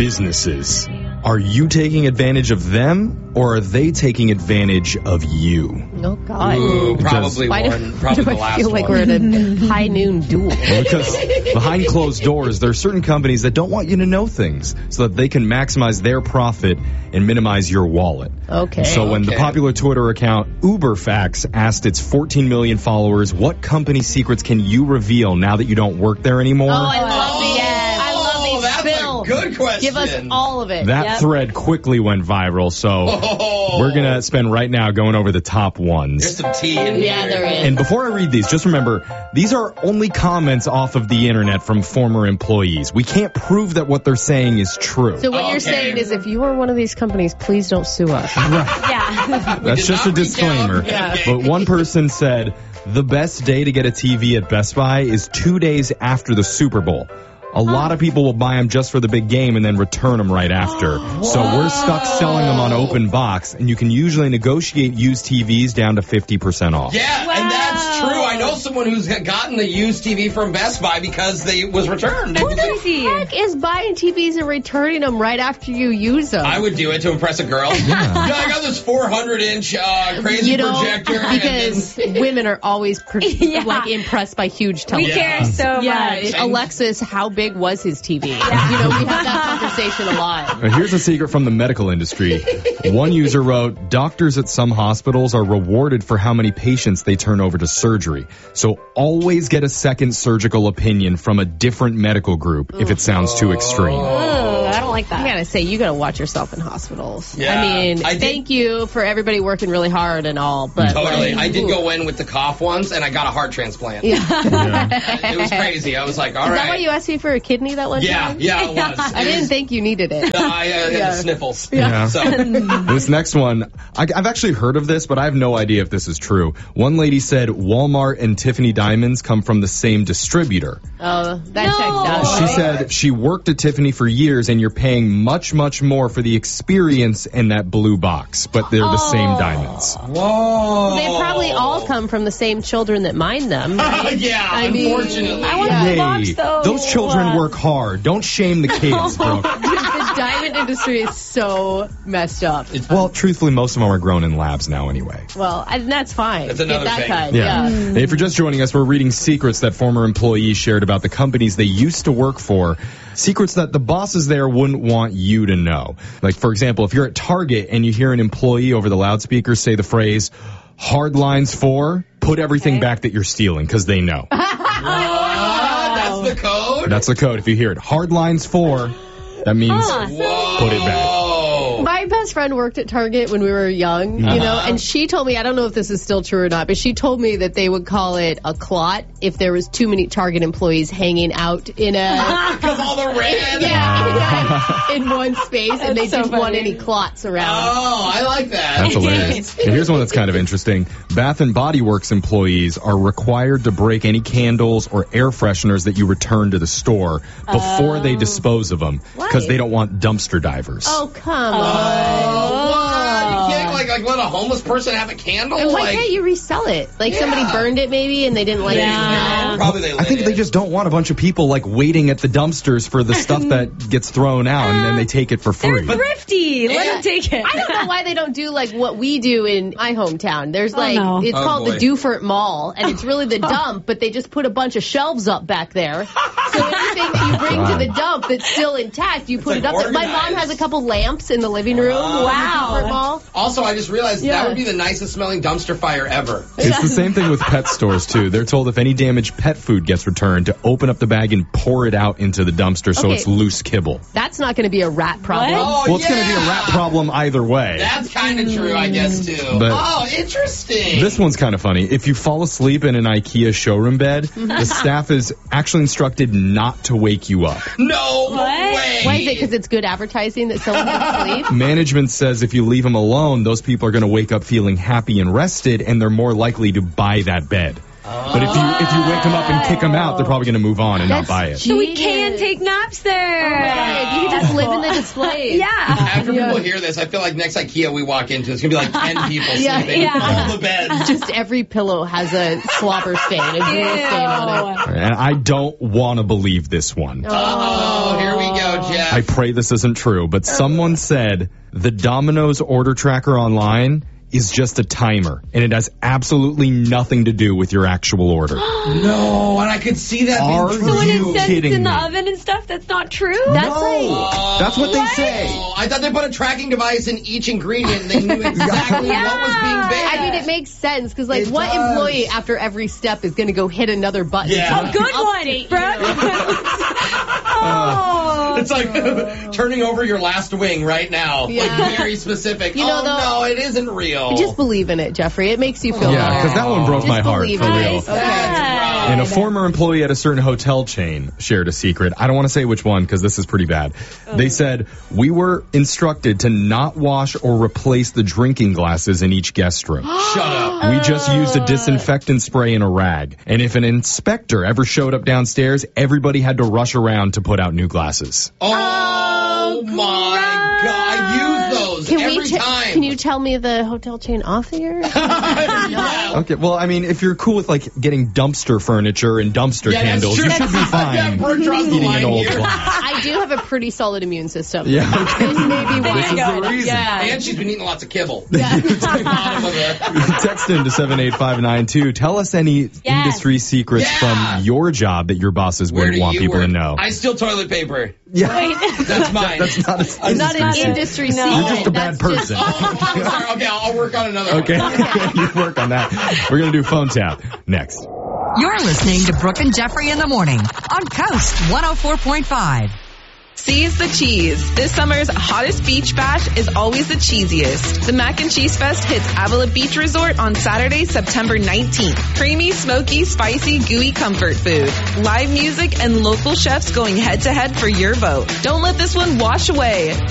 businesses. Are you taking advantage of them, or are they taking advantage of you? Oh, God. Ooh, probably Why one. Probably the last I feel like one. we're in a high noon duel? Well, because behind closed doors, there are certain companies that don't want you to know things so that they can maximize their profit and minimize your wallet. Okay. So when the popular Twitter account UberFacts asked its 14 million followers, what company secrets can you reveal now that you don't work there anymore? Oh, I love these. Yes. I love these. That's Phil, a good question. give us all of it. That thread quickly went viral, so we're going to spend right now going over the top ones. There's some tea in here. Yeah, there is. And before I read these, just remember, these are only comments off of the internet from former employees. We can't prove that what they're saying is true. So what you're saying is if you are one of these companies, please don't sue us. Yeah. That's just a disclaimer. But one person said, the best day to get a TV at Best Buy is 2 days after the Super Bowl. A lot of people will buy them just for the big game and then return them right after. So we're stuck selling them on open box, and you can usually negotiate used TVs down to 50% off. Yeah, and that's true. I know someone who's gotten the used TV from Best Buy because they was returned. Who the heck is buying TVs and returning them right after you use them? I would do it to impress a girl. Yeah, I got this 400-inch crazy projector. Because women are always like impressed by huge televisions. We care so much. Alexis, how big was his TV? You know, we have that conversation a lot. Here's a secret from the medical industry. One user wrote, doctors at some hospitals are rewarded for how many patients they turn over to surgery. So always get a second surgical opinion from a different medical group if it sounds too extreme. I don't like that. I gotta say, you gotta watch yourself in hospitals. Yeah. I mean, thank you for everybody working really hard and all, but Totally. like, I did go in with the cough once, and I got a heart transplant. It was crazy. I was like, all right. Is that why you asked me for a kidney that one time? Yeah, it was. I didn't think you needed it. I had the sniffles. Yeah. So. This next one, I've actually heard of this, but I have no idea if this is true. One lady said Walmart and Tiffany Diamonds come from the same distributor. Oh, that checks out. She said she worked at Tiffany for years, and you're paying much, much more for the experience in that blue box, but they're the same diamonds. Whoa. They probably all come from the same children that mine them. Right? Unfortunately. I want the box, though. Those children work hard. Don't shame the kids, Brooke. The diamond industry is so messed up. Well, truthfully, most of them are grown in labs now anyway. Well, and that's fine. That's another Get that thing. kind. Yeah. And if you're just joining us, we're reading secrets that former employees shared about the companies they used to work for. Secrets that the bosses there wouldn't want you to know. Like, for example, if you're at Target and you hear an employee over the loudspeaker say the phrase, hard lines for, put everything back that you're stealing, because they know. That's the code? That's the code. If you hear it, hard lines for, that means put it back. My best friend worked at Target when we were young, you know, and she told me, I don't know if this is still true or not, but she told me that they would call it a clot if there was too many Target employees hanging out in a... Because all the red? in one space, and they didn't want any clots around. Oh, I like that. That's hilarious. And here's one that's kind of interesting. Bath and Body Works employees are required to break any candles or air fresheners that you return to the store before they dispose of them, because they don't want dumpster divers. Oh, come on. What? You can't like let a homeless person have a candle? And why can't you resell it? Like somebody burned it maybe and they didn't like it. Probably they I think they just don't want a bunch of people like waiting at the dumpsters for the stuff that gets thrown out, and then they take it for free. They're thrifty. Let them take it. I don't know why they don't do like what we do in my hometown. There's like, it's called the Dufert Mall, and it's really the dump, but they just put a bunch of shelves up back there. So anything you bring to the dump that's still intact, you put it up there. My mom has a couple lamps in the living room. Dufert Mall. Also, I just realized that would be the nicest smelling dumpster fire ever. It's the same thing with pet stores, too. They're told if any damaged pet food gets returned to open up the bag and pour it out into the dumpster so it's loose kibble. That's not going to be a rat problem. Well, it's going to be a rat problem either way. That's kind of true, I guess, too. But interesting. This one's kind of funny. If you fall asleep in an IKEA showroom bed, the staff is actually instructed not to wake you up. No way. Why is it? Because it's good advertising that someone can sleep? Management says if you leave them alone, those people are going to wake up feeling happy and rested, and they're more likely to buy that bed. But if you wake them up and kick them out, they're probably going to move on and not buy it. So we can take naps there. You can just live in the displays. Yeah. After people hear this, I feel like next IKEA we walk into, it's going to be like 10 people sleeping on the bed. Just every pillow has a slobber stain, a drool stain on it. And I don't want to believe this one. Oh, here we go, Jeff. I pray this isn't true, but someone said the Domino's order tracker online is just a timer, and it has absolutely nothing to do with your actual order. No, and I could see that being true. So when it says it's in the me? oven and stuff, that's not true? That's what they say. I thought they put a tracking device in each ingredient and they knew exactly what was being baked. I mean, it makes sense because, like, what employee after every step is going to go hit another button? Yeah. A good one, Brooke. It's like turning over your last wing right now. Yeah. Like, very specific. No, it isn't real. Just believe in it, Jeffrey. It makes you feel Yeah, better. because that one broke my heart, for real. Okay. And a former employee at a certain hotel chain shared a secret. I don't want to say which one because this is pretty bad. They said, we were instructed to not wash or replace the drinking glasses in each guest room. Shut up. We just used a disinfectant spray and a rag. And if an inspector ever showed up downstairs, everybody had to rush around to put out new glasses. Oh my God. I use those every time. Can you tell me the hotel chain off the air? Yeah. Okay, well, I mean, if you're cool with, like, getting dumpster furniture and dumpster candles, you should be fine Brooke draws the eating line an old here. glass. I do have a pretty solid immune system. Yeah, okay. This may be why. This is the reason. Yeah. And she's been eating lots of kibble. Yeah. Bottom of the... Text in to 78592. Tell us any industry secrets from your job that your bosses Where wouldn't do want you people work? to know. I steal toillet paper. Yeah. That's mine. That's not a Not an industry secret. You're just a bad person. I'm sorry. Okay, I'll work on another Okay, one. you work on that. We're going to do phone tap next. You're listening to Brooke and Jeffrey in the morning on Coast 104.5. Seize the cheese. This summer's hottest beach bash is always the cheesiest. The Mac and Cheese Fest hits Avila Beach Resort on Saturday, September 19th. Creamy, smoky, spicy, gooey comfort food. Live music and local chefs going head to head for your vote. Don't let this one wash away.